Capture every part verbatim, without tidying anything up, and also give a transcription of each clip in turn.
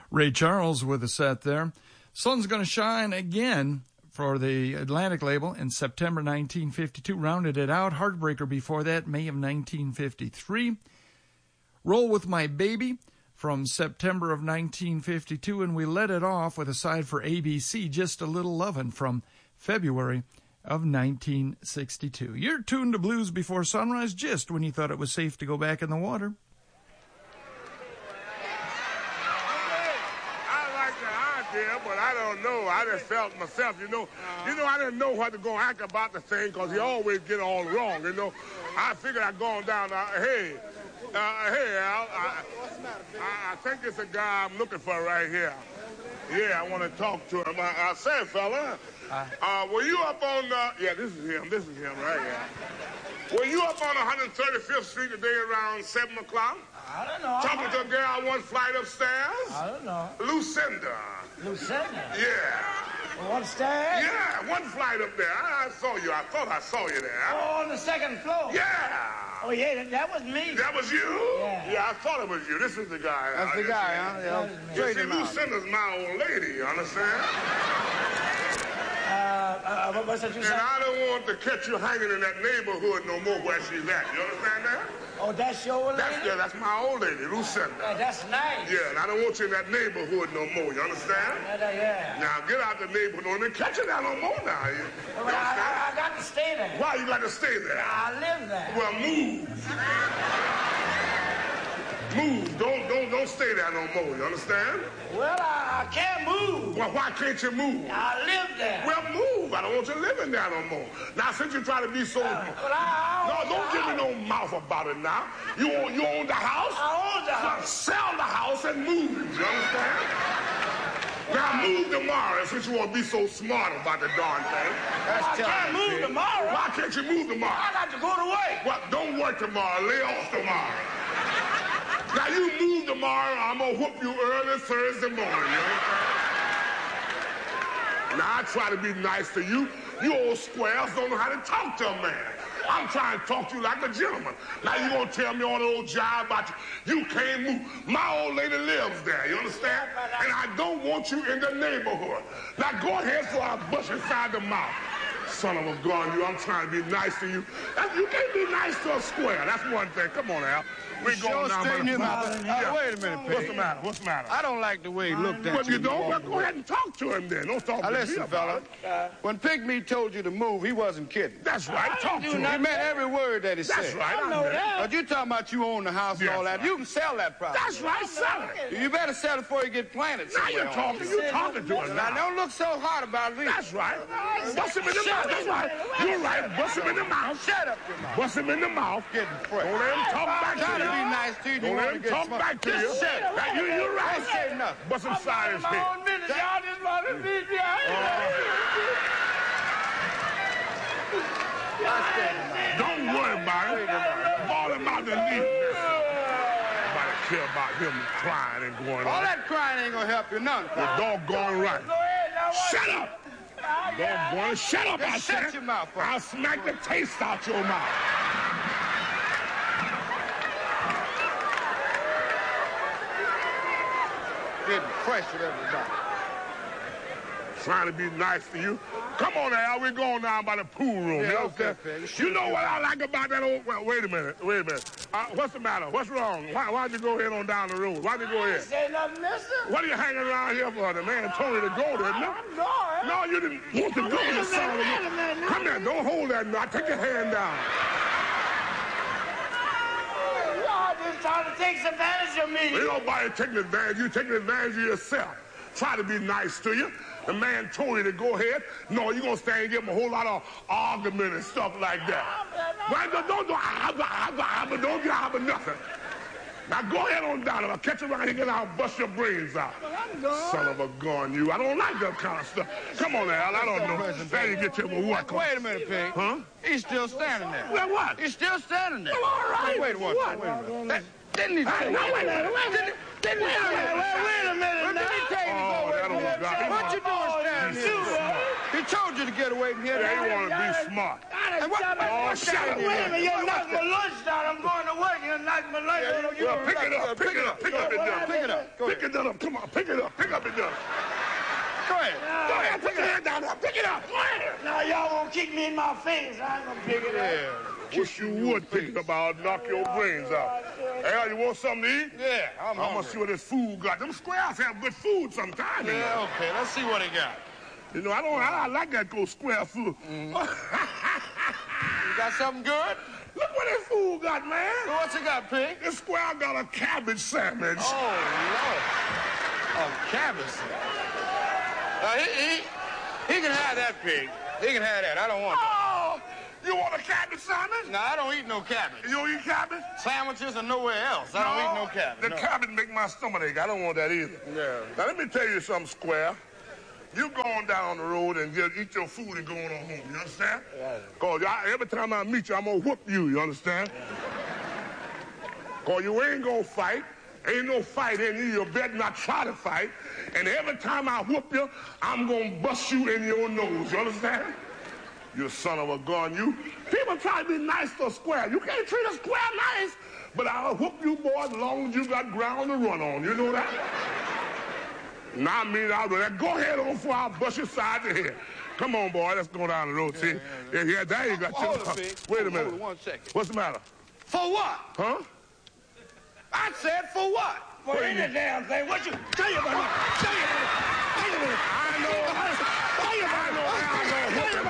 Ray Charles with a set there. Sun's Gonna Shine again for the Atlantic label in September nineteen fifty-two. Rounded it out. Heartbreaker before that, May of nineteen fifty-three. Roll With My Baby from September of nineteen fifty-two. And we let it off with a side for A B C, Just a Little Lovin' from February of nineteen sixty-two. You're tuned to Blues Before Sunrise, just when you thought it was safe to go back in the water. Yeah, but I don't know. I just felt myself, you know. Uh-huh. You know, I didn't know what to go act about the thing because he always get all wrong, you know. I figured I'd gone down, uh, hey, uh, hey, Al, I, I, I think it's a guy I'm looking for right here. Yeah, I want to talk to him. I, I said, fella, uh, were you up on, uh, yeah, this is him, this is him right here. Were you up on one thirty-fifth Street today around seven o'clock? I don't know. Talking to a girl on one flight upstairs? I don't know. Lucinda. Lucinda? Yeah. One stairs? Yeah, one flight up there. I, I saw you. I thought I saw you there. Oh, on the second floor? Yeah. Oh, yeah, that, that was me. That was you? Yeah. Yeah, I thought it was you. This is the guy. That's uh, the guy, huh? Yeah. You see, Lucinda's my old lady, you understand? Uh, uh, what's that you said? And I don't want to catch you hanging in that neighborhood no more where she's at. You understand that? Oh, that's your old lady? That's, yeah, that's my old lady, Lucinda. Uh, that's nice. Yeah, and I don't want you in that neighborhood no more. You understand? Uh, yeah. Now, get out the neighborhood. Don't catch you there no more now. You, well, you I, I, I got to stay there. Why you got to stay there? I live there. Well, move. Move. Don't, don't, don't stay there no more. You understand? Well, I, I can't move. Well, why can't you move? I live there. Well, move. I don't want you living there no more. Now, since you try to be so... Uh, well, I, I no, don't give me no mouth about it now. You own, you own the house? I own the house. Sell the house and move. You understand? Now, move tomorrow since you want to be so smart about the darn thing. That's I can't move kid. tomorrow. Why can't you move tomorrow? I got to go to work. Well, don't work tomorrow. Lay off tomorrow. Now, you move tomorrow, I'm going to whoop you early Thursday morning, you understand? Now, I try to be nice to you. You old squares don't know how to talk to a man. I'm trying to talk to you like a gentleman. Now, you going to tell me all the old jive about you. You can't move. My old lady lives there, you understand? And I don't want you in the neighborhood. Now, go ahead before I bust inside the mouth. Son of a gun, you. I'm trying to be nice to you. You can't be nice to a square. That's one thing. Come on, Al. We sure going down straighten him out. Yeah. Uh, wait a minute, Pig. What's the matter? What's the matter? I don't like the way he looked at well, you. you don't? Well, go ahead and talk to him then. Don't talk now, to listen, me fella. Uh, when Pygmy told you to move, he wasn't kidding. That's right. Talk to him. He meant every word that he That's said. That's right. I know that. But you talking about you own the house and yes, all that. right. You can sell that property. That's right. Sell it. You better sell it before you get planted. Now you're talking. You're talking to us now. now. Don't look so hard about it. That's right. Bust him in the mouth. That's right. You're right. Bust him in the mouth. Shut up your mouth. Bust him in the mouth. Getting fresh. Don't let him talk back to you. Trying to be nice to you. Don't let him talk back to you. Now, you. You're right. Don't say nothing. Bust him side his head. Y'all just want to beat me. Don't worry about it. Ball him out the knee. Nobody care about him crying and going on. All that crying ain't gonna help you none. You're doggone right. Shut up. Oh, doggone shut up, I shut said. your mouth up. I'll smack the taste out your mouth. Getting fresh with everybody. Trying to be nice to you. Come on, Al. We're going down by the pool room. Yeah, you know okay, what Peggy. You know what I like about that old... Well, wait a minute. Wait a minute. Uh, what's the matter? What's wrong? Why, why'd you go ahead on down the road? Why'd you go ahead? Say nothing, mister. What are you hanging around here for? The man told you to go there, no? I'm going. No, you didn't want to go. You son of a... Come here. Don't hold that now. Take your hand down. Y'all just trying to take advantage of me. Ain't nobody taking advantage. You taking advantage of yourself. Try to be nice to you. The man told you to go ahead. No, you're going to stay and give him a whole lot of argument and stuff like that. Right? Don't, don't, don't, don't, don't get out of nothing. Now go ahead on down. If I catch you around here, I'll bust your brains out. Son of a gun, you. I don't like that kind of stuff. Come on, Al. I don't know. There you get your what? Wait a minute, Pig. Huh? He's still standing there. Well, what? He's still standing there. Well, all right. Wait, wait, what? wait a minute. Didn't he say? Hey, no, wait a minute. Wait a minute. Didn't he say? Wait a minute Didn't he tell you to go Oh, away that from old him? guy. What you doing standing here? He told you to get away from here. Yeah, you want to be smart. And what- Oh, shut up. Wait a minute, you knocked my lunch down. I'm going to work. You knocked my lunch down. You Well, pick it up, pick it up, pick up and done. Pick it up. Go Pick ahead. it up. Come on, pick it up, pick up and done. Go ahead. Go ahead, put your hand down there. Pick it up. Go ahead. Now, y'all won't kick me in my face. I ain't going to pick it up. Yeah. Wish you would pick it up. I'll knock your brains out. Hey, you want something to eat? Yeah, I'm I'm gonna hungry. see what this food got. Them squares have good food sometimes. you know. Yeah, okay. Let's see what he got. You know, I don't. I, I like that good square food. You got something good? Look what this food got, man. Well, what's he got, Pig? This square got a cabbage sandwich. Oh, Lord. Oh, cabbage. Uh, he, he, he can have that, Pig. He can have that. I don't want that. Oh, you want a cabbage sandwich? No, I don't eat no cabbage. You don't eat cabbage? Sandwiches are nowhere else. I don't eat no cabbage. The no. cabbage make my stomach ache. I don't want that either. Yeah. Now, let me tell you something, Square. You going down the road and just eat your food and going on home. You understand? Yeah. Because every time I meet you, I'm going to whoop you. You understand? Because you ain't going to fight. Ain't no fight in you. You better not try to fight. And every time I whoop you, I'm going to bust you in your nose. You understand? You son of a gun, you. People try to be nice to a square. You can't treat a square nice, but I'll whoop you, boy, as long as you got ground to run on. You know that? Now, I mean, I'll do that. Go ahead on before I bust your side to head. Come on, boy, let's go down the road. See? Yeah, yeah, there you got Hold your... it, Big. Wait a Hold minute. it one second. What's the matter? For what? Huh? I said for what? For any damn thing. What you... Tell you about it. Tell you about it. Tell you about it. I know. Tell you about it. I know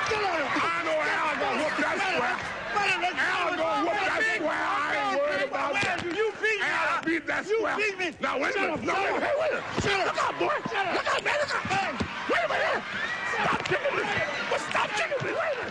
Al gonna whoop him. I know Al gonna whoop that square. Al gonna whoop that square. I ain't worried about that. You beat me. Al beat that square. beat me. Now, wait a Shut minute. up, No, shut wait, up. hey, wait a minute. Shut up. Look out, boy. Shut up. Look out, man. Look out. Wait a minute. Stop kicking me. Well, stop kicking me. Wait a minute.